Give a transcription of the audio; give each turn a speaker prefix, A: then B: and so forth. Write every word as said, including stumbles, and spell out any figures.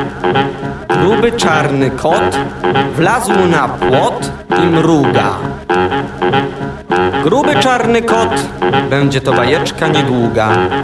A: Gruby czarny kot wlazł na płot i mruga. Gruby czarny kot, będzie to bajeczka niedługa.